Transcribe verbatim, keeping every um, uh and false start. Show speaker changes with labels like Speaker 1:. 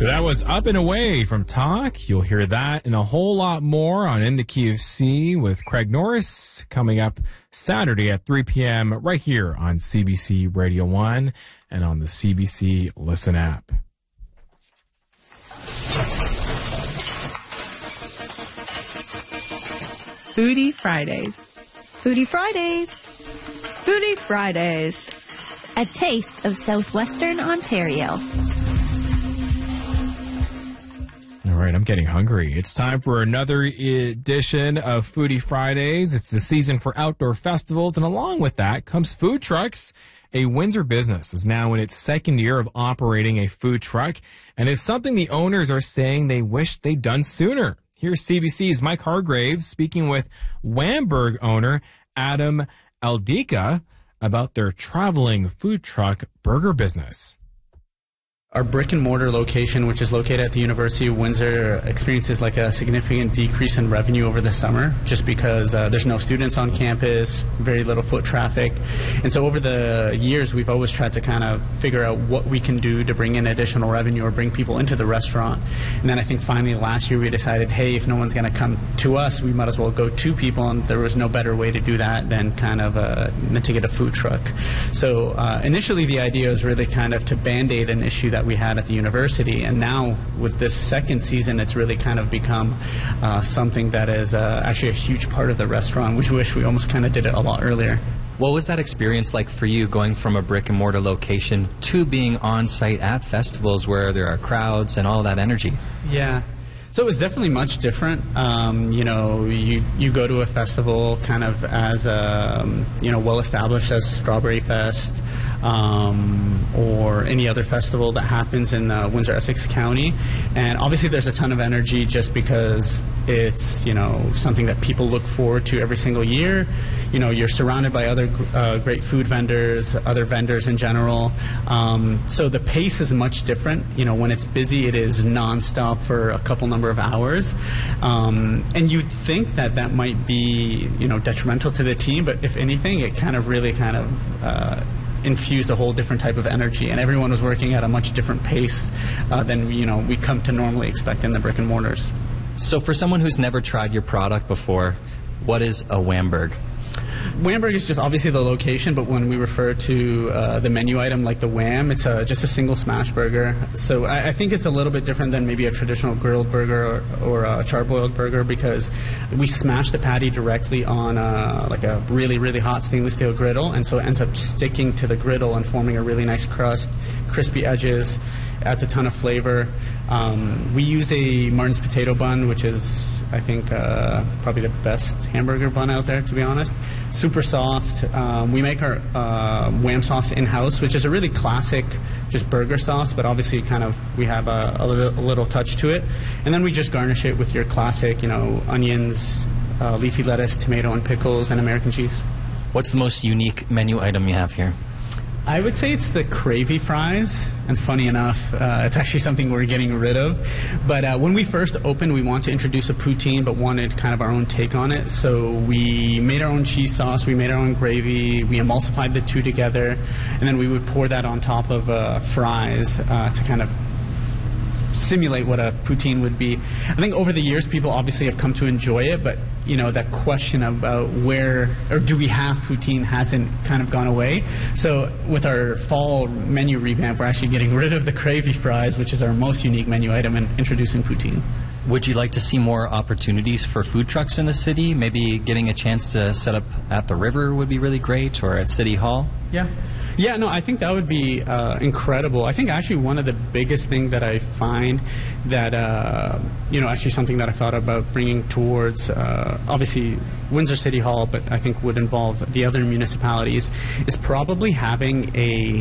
Speaker 1: That was Up and Away from Talk. You'll hear that and a whole lot more on In the Key of C with Craig Norris coming up Saturday at three p.m. right here on C B C Radio one and on the C B C Listen app.
Speaker 2: Foodie Fridays.
Speaker 3: Foodie Fridays.
Speaker 2: Foodie Fridays.
Speaker 3: A taste of southwestern Ontario.
Speaker 1: All right, I'm getting hungry. It's time for another edition of Foodie Fridays. It's the season for outdoor festivals, and along with that comes food trucks. A Windsor business is now in its second year of operating a food truck, and it's something the owners are saying they wish they'd done sooner. Here's C B C's Mike Hargraves speaking with Wamberg owner Adam Aldika about their traveling food truck burger business.
Speaker 4: Our brick and mortar location, which is located at the University of Windsor, experiences like a significant decrease in revenue over the summer just because uh, there's no students on campus, very little foot traffic. And so over the years, we've always tried to kind of figure out what we can do to bring in additional revenue or bring people into the restaurant. And then I think finally last year we decided, hey, if no one's going to come to us, we might as well go to people. And there was no better way to do that than kind of uh, than to get a food truck. So uh, initially the idea was really kind of to band-aid an issue that we had at the university, and now with this second season it's really kind of become uh, something that is uh, actually a huge part of the restaurant. We wish we almost kind of did it a lot earlier.
Speaker 5: What was that experience like for you, going from a brick and mortar location to being on site at festivals where there are crowds and all that energy?
Speaker 4: Yeah. So it was definitely much different. Um, you know, you you go to a festival kind of as a, you know, well established as Strawberry Fest um, or any other festival that happens in uh, Windsor Essex County, and obviously there's a ton of energy just because it's, you know, something that people look forward to every single year. You know, you're surrounded by other uh, great food vendors, other vendors in general. Um, so the pace is much different. You know, when it's busy, it is nonstop for a couple number of hours, um, and you'd think that that might be, you know, detrimental to the team, but if anything, it kind of really kind of uh, infused a whole different type of energy, and everyone was working at a much different pace uh, than, you know, we come to normally expect in the brick and mortars.
Speaker 5: So for someone who's never tried your product before, what is a Wamberg?
Speaker 4: Wamberg is just obviously the location, but when we refer to uh, the menu item like the Wham, it's a, just a single smash burger. So I, I think it's a little bit different than maybe a traditional grilled burger or, or a charboiled burger, because we smash the patty directly on a, like a really, really hot stainless steel griddle, and so it ends up sticking to the griddle and forming a really nice crust, crispy edges, adds a ton of flavor. Um, we use a Martin's potato bun, which is, I think, uh, probably the best hamburger bun out there, to be honest. Super soft. Um, we make our uh, Wham sauce in-house, which is a really classic just burger sauce, but obviously kind of we have a, a, little, a little touch to it. And then we just garnish it with your classic, you know, onions, uh, leafy lettuce, tomato and pickles, and American cheese.
Speaker 5: What's the most unique menu item you have here?
Speaker 4: I would say it's the gravy fries, and funny enough, uh, it's actually something we're getting rid of. But uh, when we first opened, we wanted to introduce a poutine, but wanted kind of our own take on it. So we made our own cheese sauce, we made our own gravy, we emulsified the two together, and then we would pour that on top of uh, fries uh, to kind of simulate what a poutine would be. I think over the years, people obviously have come to enjoy it, but you know, that question about where or do we have poutine hasn't kind of gone away. So with our fall menu revamp, we're actually getting rid of the gravy fries, which is our most unique menu item, and introducing poutine.
Speaker 5: Would you like to see more opportunities for food trucks in the city? Maybe getting a chance to set up at the river would be really great, or at City Hall?
Speaker 4: Yeah. Yeah, no, I think that would be uh, incredible. I think actually one of the biggest things that I find that, uh, you know, actually something that I thought about bringing towards, uh, obviously, Windsor City Hall, but I think would involve the other municipalities, is probably having a